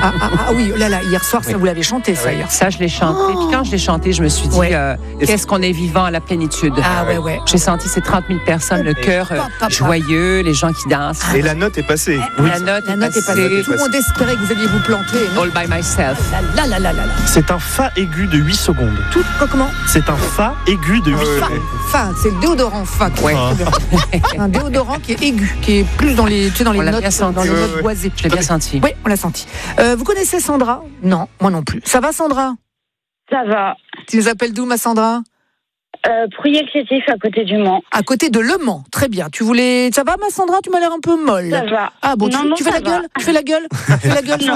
Oui, oh là là, hier soir, ça vous l'avez chanté, ça, hier. Ça, je l'ai chanté. Puis quand je l'ai chanté, je me suis dit, qu'est-ce qu'on est vivant à la plénitude. Ouais. J'ai senti ces 30 000 personnes, le cœur joyeux, les gens qui dansent. Et la note est passée. La note est passée. Tout le monde espérait que vous alliez vous planter. All by myself. Là. C'est un fa aigu de 8 secondes. Comment? C'est un fa aigu de 8 secondes. Fa, c'est le déodorant fa. Ouais. Un déodorant qui est aigu, qui est plus dans les notes, dans les notes boisées. Je l'ai bien senti. Oui, on l'a senti. Vous connaissez Sandra? Non, moi non plus. Ça va, Sandra? Ça va. Tu nous appelles d'où, ma Sandra? Prouillé-Clétif, à côté du Mans. À côté de Le Mans, très bien. Ça va, ma Sandra? Tu m'as l'air un peu molle. Ça va. Ah bon, tu fais la gueule? Tu fais la gueule? Tu fais la gueule?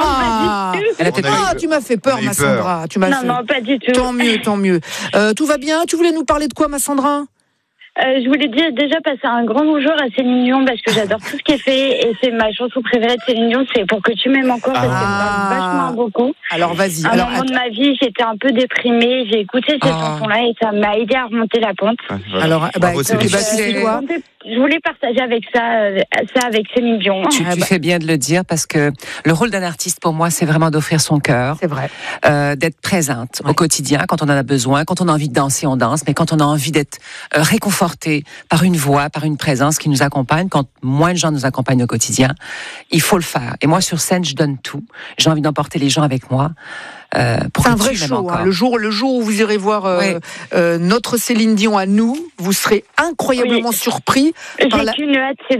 Tu m'as fait peur, ma Sandra. Non, pas du tout. Tant mieux. Tout va bien? Tu voulais nous parler de quoi, ma Sandra? Je voulais déjà passer un grand bonjour à Céline Dion parce que j'adore tout ce qui est fait et c'est ma chanson préférée de Céline Dion, c'est Pour que tu m'aimes encore parce qu'elle me parle vachement beaucoup. Alors vas-y. À un moment de ma vie, j'étais un peu déprimée, j'ai écouté cette chanson-là et ça m'a aidé à remonter la pente. Alors, c'est quoi? Je voulais partager avec ça avec Céline Dion. Tu fais bien de le dire parce que le rôle d'un artiste pour moi, c'est vraiment d'offrir son cœur. C'est vrai. D'être présente au quotidien quand on en a besoin, quand on a envie de danser, on danse, mais quand on a envie d'être réconforté par une voix, par une présence qui nous accompagne, quand moins de gens nous accompagnent au quotidien, il faut le faire. Et moi, sur scène, je donne tout. J'ai envie d'emporter les gens avec moi. C'est un vrai show. Le jour où vous irez voir notre Céline Dion à nous, vous serez incroyablement surpris. J'ai qu'une hâte, c'est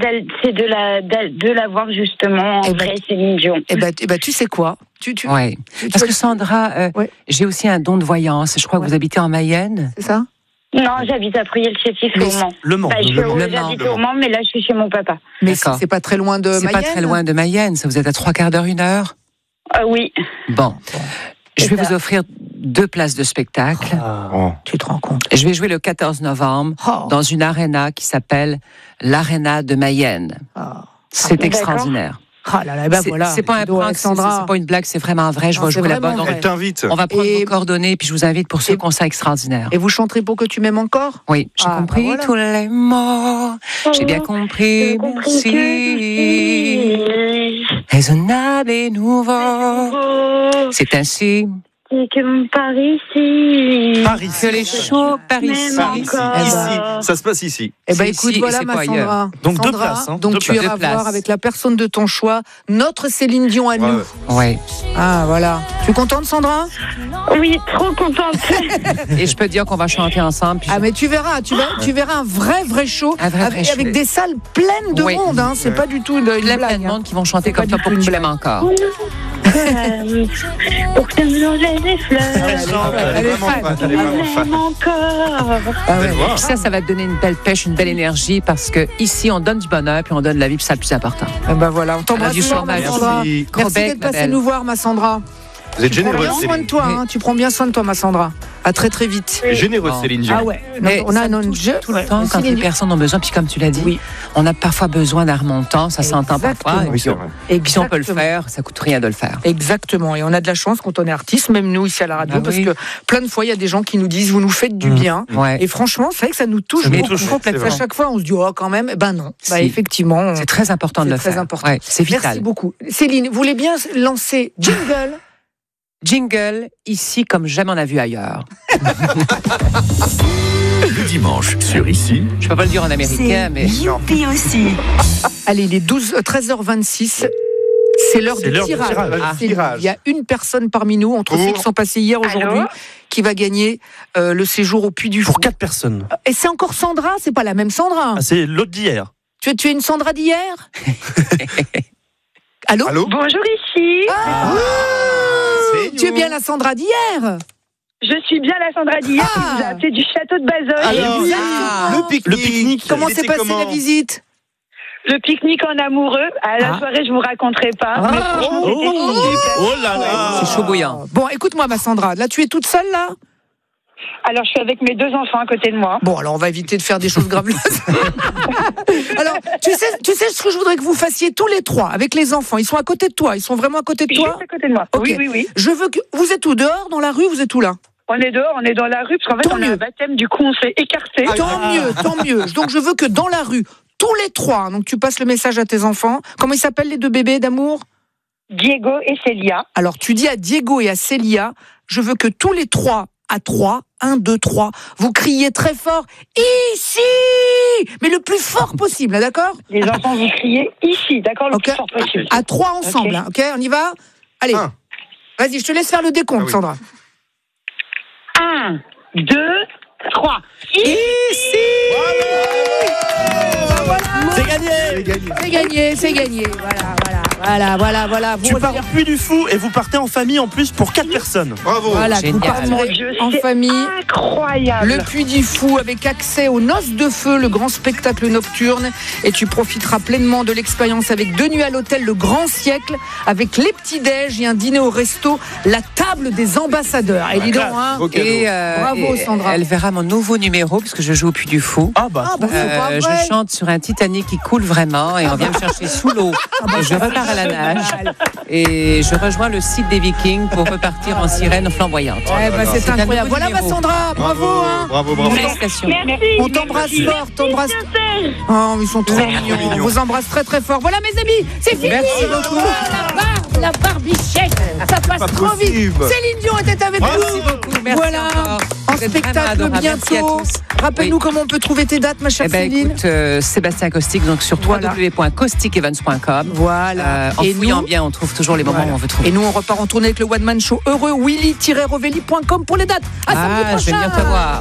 de la voir justement en vrai, Céline Dion. Tu sais quoi? Parce que Sandra, j'ai aussi un don de voyance. Je crois que vous habitez en Mayenne. C'est ça? Non, j'habite à Prouillé-le-Chétif au Mans. Le Mans. J'habite au Mans, mais là, je suis chez mon papa. Mais c'est pas très loin de Mayenne? C'est pas très loin de Mayenne. Ça vous êtes à 3/4 d'heure, 1 heure? Oui. Bon. Je vais vous offrir 2 places de spectacle. Tu te rends compte? Je vais jouer le 14 novembre dans une aréna qui s'appelle l'Aréna de Mayenne. C'est extraordinaire. C'est pas un prank, c'est pas une blague, c'est vraiment vrai. Je vais jouer la bonne. Elle t'invite. On va prendre vos coordonnées, puis je vous invite pour ce concert extraordinaire. Et vous chanterez Pour que tu m'aimes encore? Oui, j'ai compris tous les mots. J'ai bien compris. Merci. Raisonnable et nouveau. C'est ainsi. Que par ici. Que les shows par ici. Ça se passe ici. Écoute, voilà ma Sandra. Donc 2 places. Donc tu iras voir avec la personne de ton choix notre Céline Dion à nous. Oui. Voilà. Tu es contente, Sandra? Oui, trop contente. Et je peux dire qu'on va chanter ensemble. Mais tu verras un vrai show. Avec des salles pleines de monde. C'est pas du tout une blague. Plein de monde qui vont chanter comme ça pour que tu m'aimes encore. Pour que tu me donnes des fleurs. Elle est vraiment fan. Encore. Ça va te donner une belle pêche, une belle énergie parce que ici on donne du bonheur puis on donne la vie, puis c'est le plus important. Voilà, on t'embrasse fort, ma Sandra. Merci d'être passée nous voir, ma Sandra. Vous êtes généreuse, Céline. Tu prends bien soin de toi, ma Sandra. À très très vite. Généreuse, Céline Dion. On a tout le temps quand les personnes ont besoin, puis comme tu l'as dit, on a parfois besoin d'un remontant, ça s'entend parfois. Et puis si on peut le faire, ça coûte rien de le faire. Exactement. Et on a de la chance quand on est artiste, même nous ici à la radio, parce que plein de fois il y a des gens qui nous disent vous nous faites du bien. Et franchement, c'est vrai que ça nous touche beaucoup. À chaque fois, on se dit quand même. Non. Effectivement. C'est très important de le faire. C'est vital. Merci beaucoup. Céline, vous voulez bien lancer Jingle, ici comme jamais on a vu ailleurs. Le dimanche sur Ici. Je peux pas le dire en américain, mais... Youpi aussi. Allez, il est 13h26. C'est l'heure du tirage. Il y a une personne parmi nous, entre ceux qui sont passés hier, aujourd'hui, qui va gagner le séjour au Puy du Fou. Pour 4 personnes. Et c'est encore Sandra, c'est pas la même Sandra. C'est l'autre d'hier. Tu es une Sandra d'hier? Allô? Bonjour, ici. Tu es bien la Sandra d'hier? Je suis bien la Sandra d'hier qui vous a appelé du château de Bazoches. Le pique-nique. Comment s'est passée la visite? Le pique-nique en amoureux. À la soirée, je vous raconterai pas. Mais franchement, c'était super. Oh là là. C'est chaud bouillant. Bon, écoute-moi, ma Sandra. Là, tu es toute seule, là? Alors, je suis avec mes 2 enfants à côté de moi. Bon, alors on va éviter de faire des choses graveleuses. Alors, tu sais ce que je voudrais que vous fassiez tous les 3 avec les enfants. Ils sont à côté de toi. Ils sont vraiment à côté de toi? Juste à côté de moi. Okay. Oui. Je veux que vous êtes où, dehors, dans la rue? Vous êtes où là? On est dehors, on est dans la rue parce qu'en fait, on a un baptême. Du coup, on s'est écartés. Tant mieux. Donc, je veux que dans la rue, tous les 3. Donc, tu passes le message à tes enfants. Comment ils s'appellent les 2 bébés d'amour? Diego et Célia. Alors, tu dis à Diego et à Célia, je veux que tous les trois, à 3, 1, 2, 3, vous criez très fort, ici! Mais le plus fort possible, d'accord? Les enfants, vous criez ici, d'accord? Le plus fort possible. À 3 ensemble, ok, on y va? Allez, vas-y, je te laisse faire le décompte, Sandra. 1, 2, 3. Ici! C'est gagné. C'est gagné. Voilà. Tu pars au Puy du Fou et vous partez en famille en plus pour 4 personnes. Bravo. Voilà, vous partez en famille. Incroyable. Le Puy du Fou avec accès aux Noces de Feu, le grand spectacle nocturne. Et tu profiteras pleinement de l'expérience avec 2 nuits à l'hôtel Le Grand Siècle, avec les petits-déj et un dîner au resto, la table des ambassadeurs. Et dis donc, bravo Sandra. Elle verra mon nouveau numéro parce que je joue au Puy du Fou. Je chante sur un Titanic qui coule vraiment et on vient me chercher sous l'eau. Je repars à la nage et je rejoins le site des Vikings pour repartir en sirène flamboyante. C'est incroyable. Voilà ma Sandra, bravo. Bravo. Félicitations. Merci. On t'embrasse fort, Oh, ils sont trop mignons. On vous embrasse très très fort. Voilà mes amis, c'est fini. Merci beaucoup. La barbichette, ça passe trop vite. Céline Dion était avec nous. Merci beaucoup. Merci encore. En spectacle bientôt. Rappelle-nous comment on peut trouver tes dates, ma chère Céline. Écoute, Sébastien Caustic, donc sur www.causticevents.com. Voilà. En fouillant bien, on trouve toujours les moments où on veut trouver. Et nous, on repart en tournée avec le One Man Show heureux, willy-rovelli.com pour les dates. À samedi prochain. Je vais venir te voir.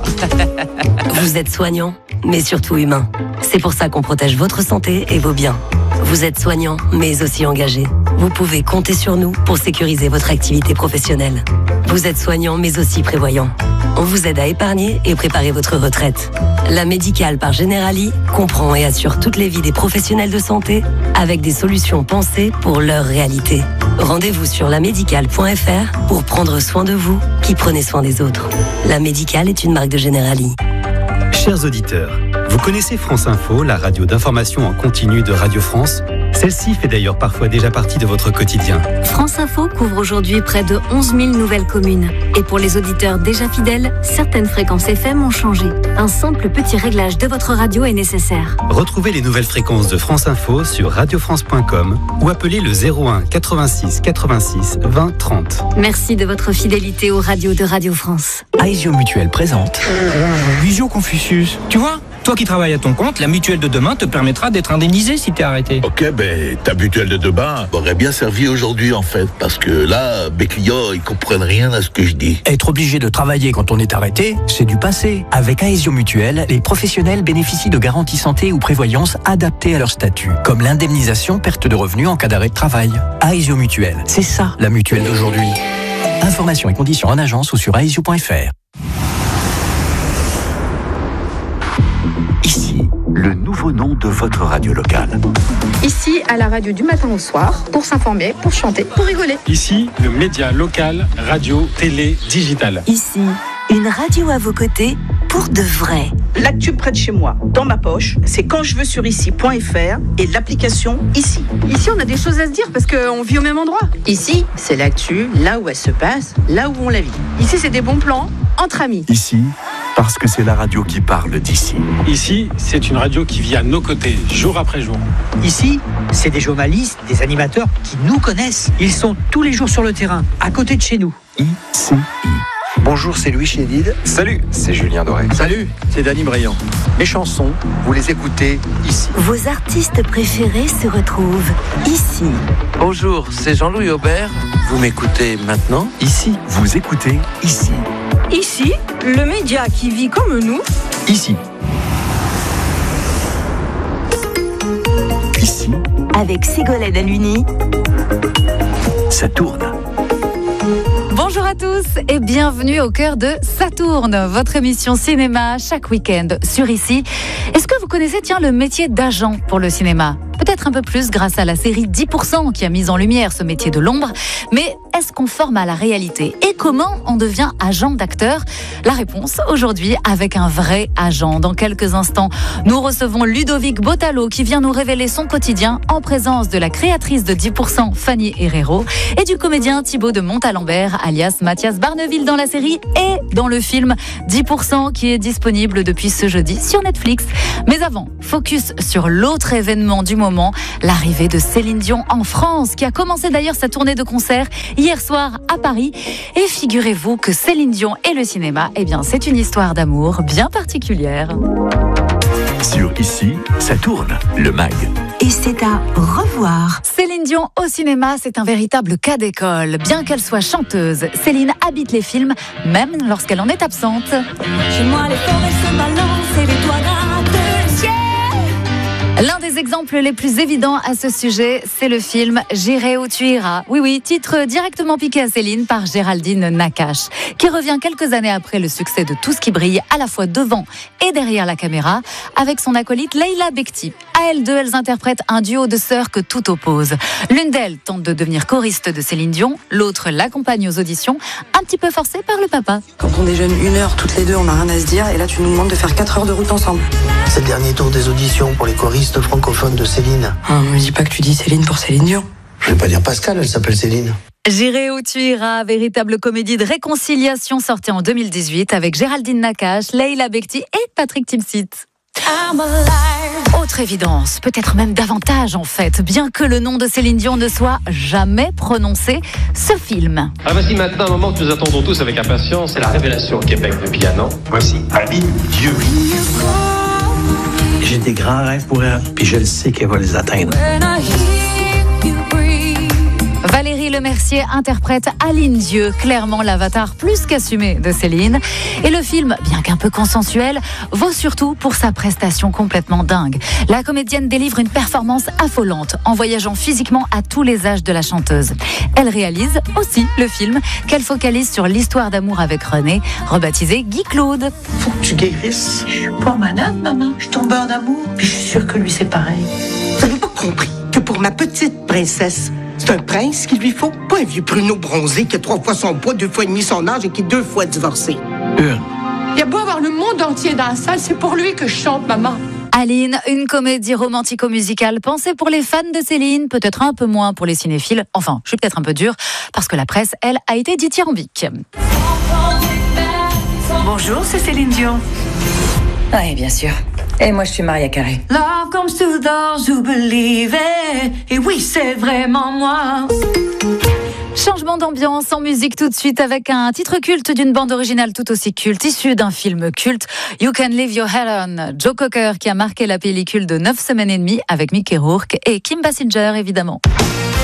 Vous êtes soignant, mais surtout humain. C'est pour ça qu'on protège votre santé et vos biens. Vous êtes soignant, mais aussi engagé. Vous pouvez compter sur nous pour sécuriser votre activité professionnelle. Vous êtes soignant, mais aussi prévoyant. On vous aide à épargner et préparer votre retraite. La Médicale par Generali comprend et assure toutes les vies des professionnels de santé avec des solutions pensées pour leur réalité. Rendez-vous sur lamédicale.fr pour prendre soin de vous qui prenez soin des autres. La Médicale est une marque de Generali. Chers auditeurs, vous connaissez France Info, la radio d'information en continu de Radio France? Celle-ci fait d'ailleurs parfois déjà partie de votre quotidien. France Info couvre aujourd'hui près de 11 000 nouvelles communes. Et pour les auditeurs déjà fidèles, certaines fréquences FM ont changé. Un simple petit réglage de votre radio est nécessaire. Retrouvez les nouvelles fréquences de France Info sur radiofrance.com ou appelez le 01 86 86 20 30. Merci de votre fidélité aux radios de Radio France. Aesio Mutuelle présente Visio Confucius. Tu vois, toi qui travailles à ton compte, la mutuelle de demain te permettra d'être indemnisé si t'es arrêté. Ok, ta mutuelle de demain m'aurait bien servi aujourd'hui en fait, parce que là, mes clients, ils comprennent rien à ce que je dis. Être obligé de travailler quand on est arrêté, c'est du passé. Avec Aesio Mutuelle, les professionnels bénéficient de garanties santé ou prévoyance adaptées à leur statut, comme l'indemnisation perte de revenus en cas d'arrêt de travail. Aesio Mutuelle, c'est ça la mutuelle d'aujourd'hui. Informations et conditions en agence ou sur aesio.fr. Ici, le nouveau nom de votre radio locale. Ici, à la radio du matin au soir, pour s'informer, pour chanter, pour rigoler. Ici, le média local, radio, télé, digital. Ici, une radio à vos côtés pour de vrai. L'actu près de chez moi, dans ma poche, c'est quand je veux sur ici.fr et l'application Ici. Ici, on a des choses à se dire parce qu'on vit au même endroit. Ici, c'est l'actu, là où elle se passe, là où on la vit. Ici, c'est des bons plans entre amis. Ici, parce que c'est la radio qui parle d'ici. Ici, c'est une radio qui vit à nos côtés, jour après jour. Ici, c'est des journalistes, des animateurs qui nous connaissent. Ils sont tous les jours sur le terrain, à côté de chez nous. ICI. Bonjour, c'est Louis Chédid. Salut, c'est Julien Doré. Salut, c'est Dany Briand. Mes chansons, vous les écoutez ici. Vos artistes préférés se retrouvent ici. Bonjour, c'est Jean-Louis Aubert. Vous m'écoutez maintenant ici. Vous écoutez ici. Ici, le média qui vit comme nous. Ici. Ici. Avec Ségolène Aluni. Ça tourne. Bonjour à tous et bienvenue au cœur de Ça tourne, votre émission cinéma chaque week-end sur Ici. Est-ce que vous connaissez le métier d'agent pour le cinéma ? Peut-être un peu plus grâce à la série 10% qui a mis en lumière ce métier de l'ombre. Mais est-ce qu'on forme à la réalité ? Et comment on devient agent d'acteur ? La réponse aujourd'hui avec un vrai agent. Dans quelques instants, nous recevons Ludovic Botalo qui vient nous révéler son quotidien en présence de la créatrice de 10%, Fanny Herrero, et du comédien Thibaut de Montalembert, alias Mathias Barneville dans la série et dans le film 10% qui est disponible depuis ce jeudi sur Netflix. Mais avant, focus sur l'autre événement du moment moment l'arrivée de Céline Dion en France, qui a commencé d'ailleurs sa tournée de concert hier soir à Paris. Et figurez-vous que Céline Dion et le cinéma, eh bien, c'est une histoire d'amour bien particulière. Sur Ici, ça tourne, le MAG. Et c'est à revoir. Céline Dion au cinéma, c'est un véritable cas d'école. Bien qu'elle soit chanteuse, Céline habite les films, même lorsqu'elle en est absente. Chez moi, les forêts se balancent et les toits grattent le ciel. L'un des exemples les plus évidents à ce sujet, c'est le film J'irai où tu iras. Oui, titre directement piqué à Céline par Géraldine Nakache, qui revient quelques années après le succès de Tout ce qui brille, à la fois devant et derrière la caméra, avec son acolyte Leila Bekti. À elles deux, elles interprètent un duo de sœurs que tout oppose. L'une d'elles tente de devenir choriste de Céline Dion, l'autre l'accompagne aux auditions, un petit peu forcée par le papa. Quand on déjeune 1 heure toutes les deux, on n'a rien à se dire, et là tu nous demandes de faire 4 heures de route ensemble. C'est le dernier tour des auditions pour les choristes francophones de Céline. Me dis pas que tu dis Céline pour Céline Dion. Je vais pas dire Pascal, elle s'appelle Céline. J'irai où tu iras, véritable comédie de réconciliation sortie en 2018 avec Géraldine Nakache, Leila Bekti et Patrick Timsit. Autre évidence, peut-être même davantage en fait, bien que le nom de Céline Dion ne soit jamais prononcé, ce film. Voici maintenant un moment que nous attendons tous avec impatience, c'est la révélation au Québec depuis un an. Voici Aline Dieu. J'ai des grands rêves pour elle, puis je le sais qu'elle va les atteindre. Valérie Lemercier interprète Aline Dieu, clairement l'avatar plus qu'assumé de Céline. Et le film, bien qu'un peu consensuel, vaut surtout pour sa prestation complètement dingue. La comédienne délivre une performance affolante, en voyageant physiquement à tous les âges de la chanteuse. Elle réalise aussi le film qu'elle focalise sur l'histoire d'amour avec René, rebaptisé Guy Claude. Faut que tu guérisses. Je suis pas malade, maman. Je tombe en amour. Puis je suis sûre que lui, c'est pareil. Vous n'avez pas compris que pour ma petite princesse, c'est un prince qu'il lui faut, pas un vieux pruneau bronzé qui a 3 fois son poids, 2 fois et demi son âge et qui est 2 fois divorcé. Il y a beau avoir le monde entier dans la salle, c'est pour lui que je chante, maman. Aline, une comédie romantico-musicale pensée pour les fans de Céline, peut-être un peu moins pour les cinéphiles. Enfin, je suis peut-être un peu dure, parce que la presse, elle, a été dithyrambique. Bonjour, c'est Céline Dion. Oui, bien sûr. Et moi, je suis Maria Carey. Love comes to those who believe it. Et oui, c'est vraiment moi. Changement d'ambiance en musique tout de suite avec un titre culte d'une bande originale tout aussi culte, issu d'un film culte, You Can Leave Your Head On, Joe Cocker qui a marqué la pellicule de 9 semaines et demie avec Mickey Rourke et Kim Basinger évidemment.